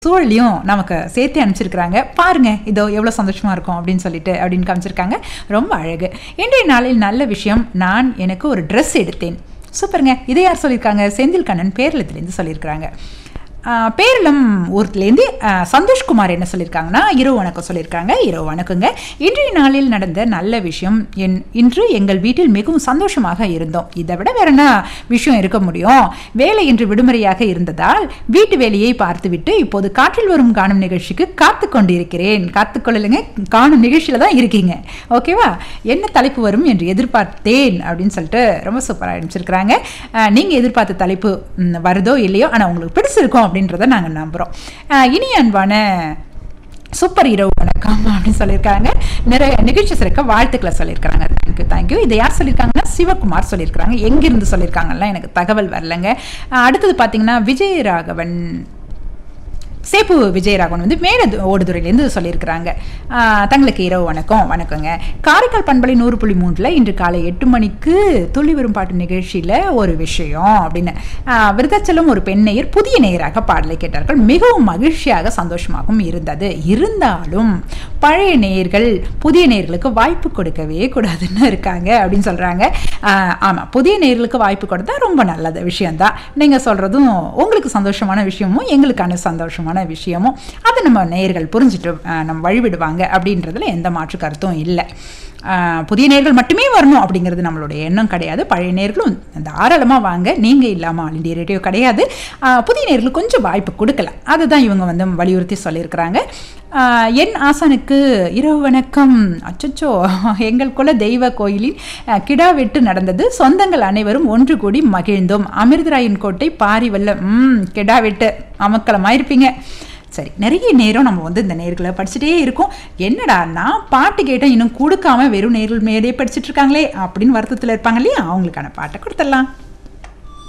சூழலையும் நமக்கு சேர்த்து அனுப்பிச்சிருக்கிறாங்க. பாருங்க இதோ எவ்வளோ சந்தோஷமா இருக்கும் அப்படின்னு காமிச்சிருக்காங்க. ரொம்ப அழகு. இன்றைய நாளில் நல்ல விஷயம், நான் எனக்கு ஒரு ட்ரெஸ் எடுத்தேன். சூப்பருங்க. இதை யார் சொல்லியிருக்காங்க? செந்தில் கண்ணன் பேரளத்துலேருந்து சொல்லியிருக்கிறாங்க. பேரளம் ஊர்லேருந்து சந்தோஷ்குமார் என்ன சொல்லியிருக்காங்கன்னா, இரவு வணக்கம் சொல்லியிருக்காங்க. இரவு வணக்கங்க. இன்றைய நாளில் நடந்த நல்ல விஷயம், இன்று எங்கள் வீட்டில் மிகவும் சந்தோஷமாக இருந்தோம். இதை விட வேற என்ன விஷயம் இருக்க முடியும்? வேலை இன்று விடுமுறையாக இருந்ததால் வீட்டு வேலையை பார்த்துவிட்டு இப்போது காற்றில் வரும் காணும் நிகழ்ச்சிக்கு காத்து கொண்டிருக்கிறேன். காத்துக்கொள்ளலுங்க, காணும் நிகழ்ச்சியில தான் இருக்கீங்க. ஓகேவா? என்ன தலைப்பு வரும் என்று எதிர்பார்த்தேன் அப்படின்னு சொல்லிட்டு ரொம்ப சூப்பராக அனுப்பிச்சிருக்கிறாங்க. நீங்கள் எதிர்பார்த்த தலைப்பு வருதோ இல்லையோ, ஆனால் உங்களுக்கு பிடிச்சிருக்கும் அப்படின்றத நாங்கள் நம்புகிறோம். இனி அன்பான சூப்பர் இரவு வணக்கம் அப்படின்னு சொல்லியிருக்காங்க. நிறைய நிகழ்ச்சி சிறக்க வாழ்த்துக்களை சொல்லியிருக்காங்க. தேங்க்யூ. இதை யார் சொல்லியிருக்காங்கன்னா சிவகுமார் சொல்லியிருக்காங்க. எங்கிருந்து சொல்லியிருக்காங்கலாம் எனக்கு தகவல் வரலங்க. அடுத்தது பார்த்தீங்கன்னா விஜயராகவன், சேப்பு விஜயராகவன் வந்து மேல ஓடுதுறையிலேருந்து சொல்லியிருக்கிறாங்க. தங்களுக்கு இரவு வணக்கங்க. காரைக்கால் பண்பலை 100.3 இன்று காலை 8 மணிக்கு துள்ளி வரும் பாட்டு நிகழ்ச்சியில் ஒரு விஷயம் அப்படின்னு விருதாச்சலம் ஒரு பெண் நேயர் புதிய நேயராக பாடலை கேட்டார்கள். மிகவும் மகிழ்ச்சியாக சந்தோஷமாகவும் இருந்தது. இருந்தாலும் பழைய நேயர்கள் புதிய நேயர்களுக்கு வாய்ப்பு கொடுக்கவே கூடாதுன்னு இருக்காங்க அப்படின்னு சொல்கிறாங்க. ஆமாம், புதிய நேயர்களுக்கு வாய்ப்பு கொடுத்தா ரொம்ப நல்லது விஷயம்தான். நீங்கள் சொல்கிறதும் உங்களுக்கு சந்தோஷமான விஷயமும் எங்களுக்கான சந்தோஷமான விஷயமும் அதை நம்ம நேயர்கள் புரிஞ்சுட்டு நம்ம வழிவிடுவாங்க அப்படின்றதுல எந்த மாற்று கருத்தும் இல்லை. புதிய நேயர்கள் மட்டுமே வரணும் அப்படிங்கிறது நம்மளுடைய எண்ணம் கிடையாது. பழைய நேயர்களும் தாராளமாக வாங்க. நீங்கள் இல்லாமல் ஆல் இண்டியா ரேடியோ கிடையாது. புதிய நேயர்களுக்கு கொஞ்சம் வாய்ப்பு கொடுக்கலாம். அதுதான் இவங்க வந்து வலியுறுத்தி சொல்லியிருக்கிறாங்க. என் ஆசானுக்கு இரவு வணக்கம். அச்சோ, எங்கள் குல தெய்வ கோயிலில் கிடா வெட்டு நடந்தது. சொந்தங்கள் அனைவரும் ஒன்று கூடி மகிழ்ந்தோம். அமிர்தராயன் கோட்டை பாரி வெல்லம். கிடா வெட்டு அமக்கலமாயிருப்பீங்க. சரி, நிறைய நேரம் நம்ம வந்து இந்த நேர்களை படிச்சுட்டே இருக்கோம். என்னடா நான் பாட்டு கேட்டேன் இன்னும் கொடுக்காம வெறும் நேர்கள் மேலே படிச்சுட்டு இருக்காங்களே அப்படின்னு வருத்தத்தில் இருப்பாங்க இல்லையா? அவங்களுக்கான பாட்டை கொடுத்துடலாம்.